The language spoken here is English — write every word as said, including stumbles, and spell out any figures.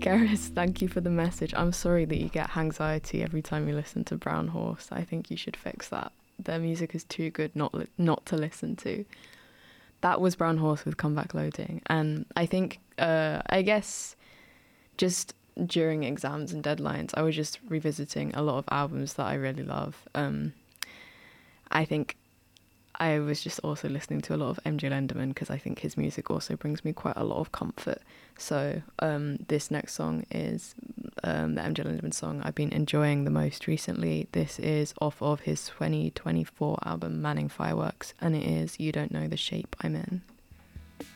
Garrus, thank you for the message. I'm sorry that you get anxiety every time you listen to Brown Horse. I think you should fix that. Their music is too good not li- not to listen to. That was Brown Horse with Comeback Loading. And I think, uh, I guess, just during exams and deadlines, I was just revisiting a lot of albums that I really love. Um, I think I was just also listening to a lot of M J Lenderman because I think his music also brings me quite a lot of comfort. So um, this next song is um, the M J Lenderman song I've been enjoying the most recently. This is off of his twenty twenty-four album Manning Fireworks, and it is You Don't Know the Shape I'm In.